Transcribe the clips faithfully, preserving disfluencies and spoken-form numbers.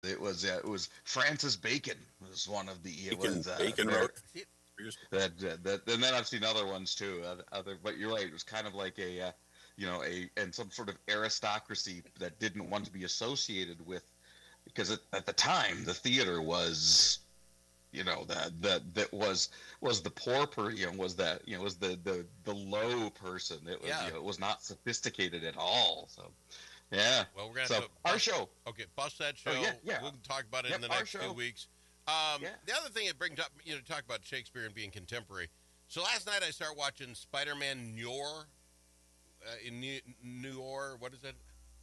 It was uh, it was Francis Bacon was one of the it Bacon, was uh, Bacon there wrote that, that that and then I've seen other ones too. Other, other but you're right. It was kind of like a uh, you know a and some sort of aristocracy that didn't want to be associated with because at, at the time the theater was you know that that that was was the poor per you know was that you know was the the the low person. It was Yeah. you know it was not sophisticated at all. So yeah. Well, we're gonna have So to our bust. show. Okay, bust that Oh show. yeah yeah. We'll talk about it in Yep. the Our next few show. weeks. Um, Yeah. the other thing it brings up, you know, talk about Shakespeare and being contemporary. So last night I started watching Spider-Man Noir uh, in New Noir. What is it?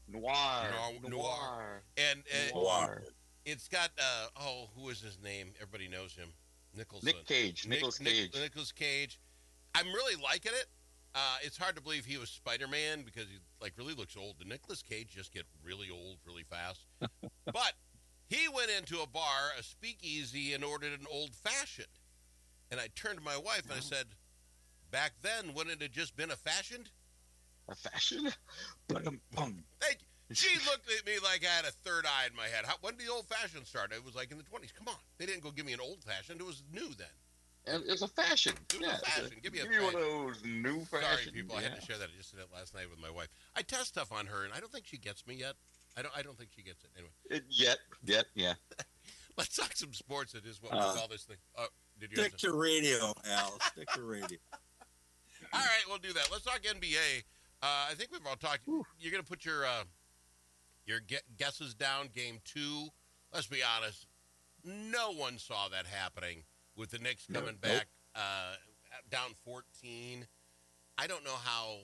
Noir. Noir. Noir. Noir. And uh, Noir. it's got uh, oh, who is his name? Everybody knows him. Nicholson. Nick Cage. Nick, Nicholas Nick, Cage. Nicholas Cage. I'm really liking it. Uh, it's hard to believe he was Spider-Man because he like really looks old. The Nicolas Cage just get really old really fast. But he went into a bar, a speakeasy, and ordered an old-fashioned. And I turned to my wife and I said, "Back then, wouldn't it have just been a fashioned?" A fashion? Bum, bum. Thank you. She looked at me like I had a third eye in my head. How, when did the old-fashioned start? It was like in the twenties. Come on. They didn't go give me an old-fashioned. It was new then. And it's a fashion. It was yeah, a fashion. Give me a give me one of fashion. those new Sorry, fashion. people. I yeah. had to share that. I just did it last night with my wife. I test stuff on her, and I don't think she gets me yet. I don't. I don't think she gets it. Anyway, It, yet, yet, yeah. let's talk some sports. It is what Uh, we call this thing. Oh, did you? Stick Have to- to radio, Al. Stick to radio. All right, we'll do that. Let's talk N B A. Uh, I think we've all talked. Whew. You're going to put your uh, your ge- guesses down. Game two. Let's be honest. No one saw that happening with the Knicks No, coming nope. back uh, down fourteen. I don't know how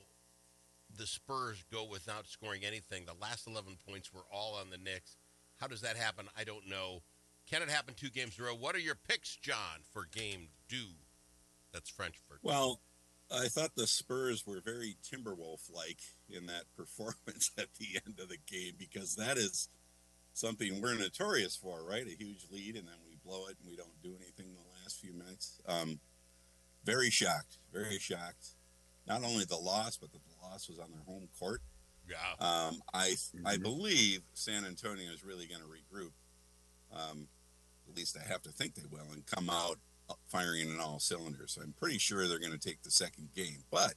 the Spurs go without scoring anything. The last eleven points were all on the Knicks. How does that happen? I don't know. Can it happen two games in a row? What are your picks, John, for game two? That's French for Well, I thought the Spurs were very Timberwolf-like in that performance at the end of the game because that is something we're notorious for, right? A huge lead and then we blow it and we don't do anything in the last few minutes. Um, very shocked, very shocked. Not only the loss, but the loss was on their home court. yeah. Um, I Mm-hmm. I believe San Antonio is really going to regroup. Um, at least I have to think they will, and come out firing in all cylinders. So I'm pretty sure they're going to take the second game, but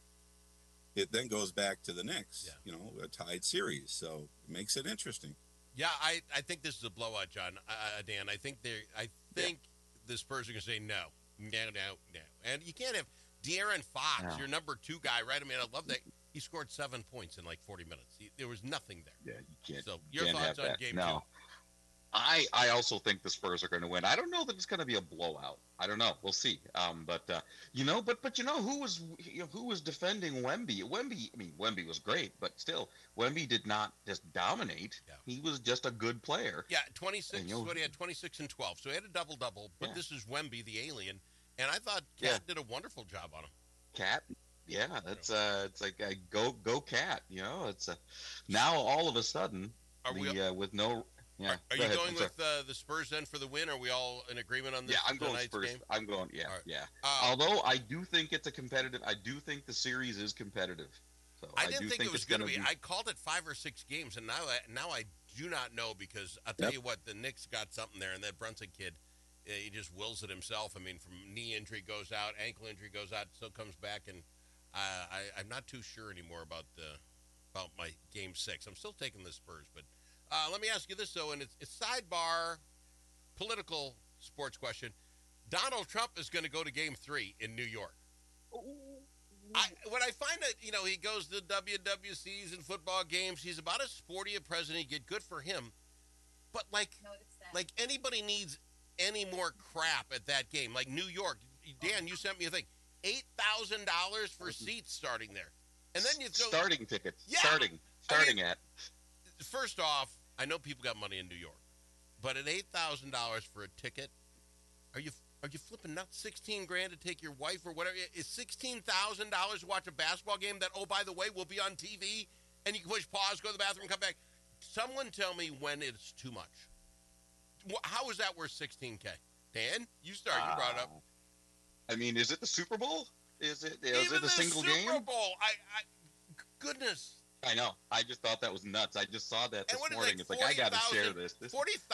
it then goes back to the Knicks. Yeah. You know, a tied series, so it makes it interesting. Yeah, I, I think this is a blowout, John. Uh, Dan, I think they I think the Spurs are going to say no, no, no, no, and you can't have De'Aaron Fox, No. your number two guy, right? I mean, I love that he scored seven points in like forty minutes. He, there was nothing there. Yeah, you can't. So your can't thoughts have on that. game no. I I also think the Spurs are going to win. I don't know that it's going to be a blowout. I don't know. We'll see. Um, but uh, you know, but but you know who was you know, who was defending Wemby? Wemby. I mean, Wemby was great, but still, Wemby did not just dominate. Yeah. He was just a good player. two? Yeah, twenty-six. And, you know- What he had twenty-six and twelve, so he had a double double. But Yeah. this is Wemby, the alien, and I thought Cat Yeah. did a wonderful job on him. Cat. Yeah, that's uh, it's like a go go cat. You know, it's a now all of a sudden Are we? the uh, with no. Yeah. Are, are go you ahead. going I'm sorry. with uh, the Spurs then for the win? Are we all in agreement on this? Yeah, I'm going tonight's Spurs. game? I'm going. Yeah, All right. yeah. Uh, Although I do think it's a competitive. I do think the series is competitive. So I I, didn't do think, think it was it's going to gonna be. I called it five or six games, and now I, now I do not know because I'll tell Yep. you what, the Knicks got something there, and that Brunson kid, uh, he just wills it himself. I mean, from knee injury goes out, ankle injury goes out, still comes back, and uh, I, I'm not too sure anymore about the about my game six. I'm still taking the Spurs, but uh, let me ask you this though, and it's, it's sidebar, political sports question. Donald Trump is going to go to game three in New York. I, when I find that, you know, he goes to W W Cs and football games, he's about as sporty a president he get. Good for him. But, like, like anybody needs any more crap at that game. Like New York, Dan, you sent me a thing. eight thousand dollars for seats starting there. And then you throw... starting tickets. Yeah. Starting. Starting at. First off, I know people got money in New York. But at eight thousand dollars for a ticket, are you... Are you flipping nuts? sixteen grand to take your wife or whatever? Is sixteen thousand dollars to watch a basketball game that, oh, by the way, will be on T V and you can push pause, go to the bathroom, come back? Someone tell me when it's too much. How is that worth sixteen K? Dan, you start. You brought it up. Uh, I mean, is it the Super Bowl? Is it? Is Even it a the single Super game? Bowl. I, I, goodness. I know. I just thought that was nuts. I just saw that And this what is morning. like It's like I got to share this. This forty